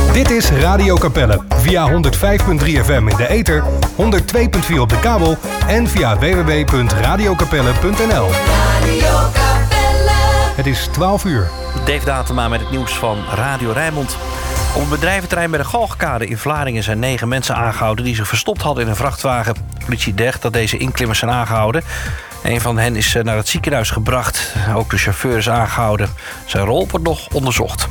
Dit is Radio Capelle via 105.3 FM in de ether, 102.4 op de kabel en via www.radiocapelle.nl. Het is 12 uur. Dave Datema met het nieuws van Radio Rijnmond. Op het bedrijventerrein bij de Galgkade in Vlaardingen zijn 9 mensen aangehouden die zich verstopt hadden in een vrachtwagen. De politie dacht dat deze inklimmers zijn aangehouden. Een van hen is naar het ziekenhuis gebracht. Ook de chauffeur is aangehouden. Zijn rol wordt nog onderzocht.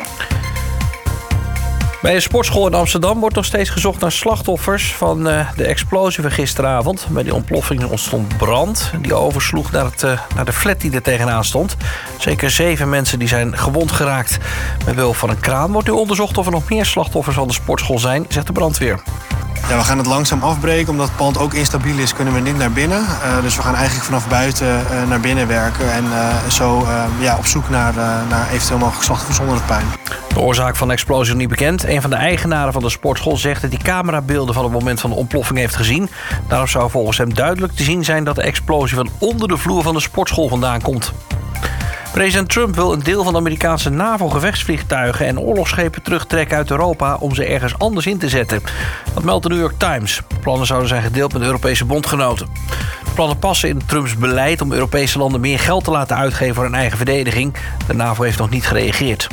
Bij een sportschool in Amsterdam wordt nog steeds gezocht naar slachtoffers van de explosie van gisteravond. Bij die ontploffing ontstond brand die oversloeg naar de flat die er tegenaan stond. Zeker 7 mensen die zijn gewond geraakt. Met behulp van een kraan wordt nu onderzocht of er nog meer slachtoffers van de sportschool zijn, zegt de brandweer. Ja, we gaan het langzaam afbreken. Omdat het pand ook instabiel is, kunnen we niet naar binnen. Dus we gaan eigenlijk vanaf buiten naar binnen werken. En zo op zoek naar eventueel mogelijk slachtoffers onder het puin. De oorzaak van de explosie is niet bekend. Een van de eigenaren van de sportschool zegt dat hij camerabeelden van het moment van de ontploffing heeft gezien. Daarop zou volgens hem duidelijk te zien zijn dat de explosie van onder de vloer van de sportschool vandaan komt. President Trump wil een deel van de Amerikaanse NAVO-gevechtsvliegtuigen en oorlogsschepen terugtrekken uit Europa om ze ergens anders in te zetten. Dat meldt de New York Times. De plannen zouden zijn gedeeld met de Europese bondgenoten. De plannen passen in Trumps beleid om Europese landen meer geld te laten uitgeven voor hun eigen verdediging. De NAVO heeft nog niet gereageerd.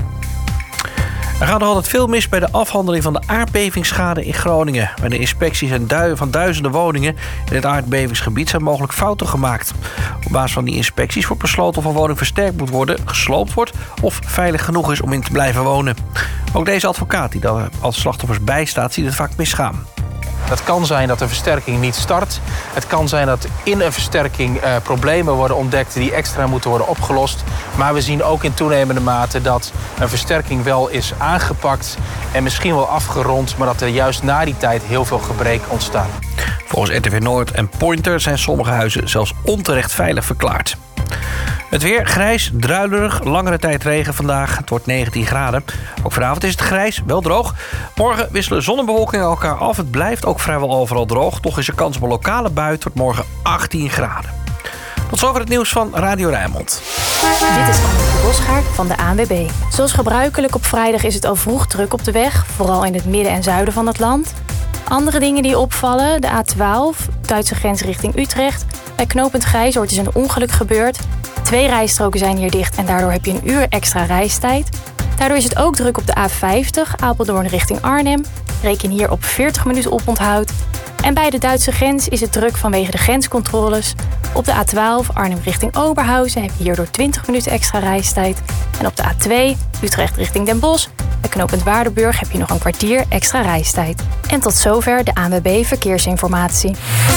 Er gaat nog altijd veel mis bij de afhandeling van de aardbevingsschade in Groningen. Bij de inspecties van duizenden woningen in het aardbevingsgebied zijn mogelijk fouten gemaakt. Op basis van die inspecties wordt besloten of een woning versterkt moet worden, gesloopt wordt of veilig genoeg is om in te blijven wonen. Ook deze advocaat die daar als slachtoffers bijstaat, ziet het vaak misgaan. Het kan zijn dat de versterking niet start. Het kan zijn dat in een versterking problemen worden ontdekt die extra moeten worden opgelost. Maar we zien ook in toenemende mate dat een versterking wel is aangepakt en misschien wel afgerond, maar dat er juist na die tijd heel veel gebreken ontstaan. Volgens RTV Noord en Pointer zijn sommige huizen zelfs onterecht veilig verklaard. Het weer grijs, druilerig, langere tijd regen vandaag. Het wordt 19 graden. Ook vanavond is het grijs, wel droog. Morgen wisselen zon en bewolking elkaar af. Het blijft ook vrijwel overal droog. Toch is er kans op een lokale bui. Het wordt morgen 18 graden. Tot zover het nieuws van Radio Rijnmond. Dit is Anneke Bosgaard van de ANWB. Zoals gebruikelijk op vrijdag is het al vroeg druk op de weg. Vooral in het midden en zuiden van het land. Andere dingen die opvallen, de A12, Duitse grens richting Utrecht. Bij knooppunt Grijzoord is een ongeluk gebeurd. 2 rijstroken zijn hier dicht en daardoor heb je een uur extra reistijd. Daardoor is het ook druk op de A50, Apeldoorn richting Arnhem. Reken hier op 40 minuten oponthoud. En bij de Duitse grens is het druk vanwege de grenscontroles. Op de A12, Arnhem richting Oberhausen, heb je hierdoor 20 minuten extra reistijd. En op de A2, Utrecht richting Den Bosch, bij knooppunt Waardenburg heb je nog een kwartier extra reistijd. En tot zover de ANWB Verkeersinformatie.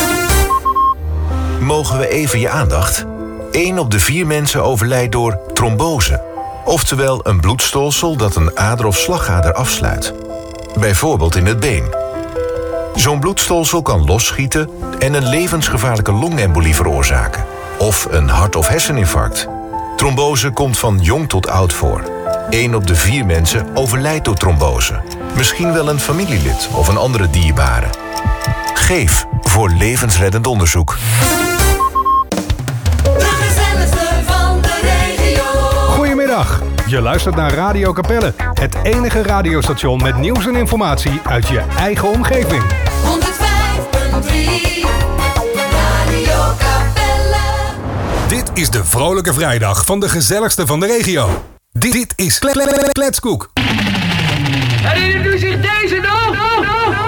Mogen we even je aandacht? 1 op de 4 mensen overlijdt door trombose. Oftewel een bloedstolsel dat een ader of slagader afsluit. Bijvoorbeeld in het been. Zo'n bloedstolsel kan losschieten en een levensgevaarlijke longembolie veroorzaken. Of een hart- of herseninfarct. Trombose komt van jong tot oud voor. 1 op de 4 mensen overlijdt door trombose. Misschien wel een familielid of een andere dierbare. Geef voor levensreddend onderzoek. Goedemiddag, je luistert naar Radio Capelle. Het enige radiostation met nieuws en informatie uit je eigen omgeving. 105.3 Radio Capelle. Dit is de vrolijke vrijdag van de gezelligste van de regio. Dit is Kletskoek.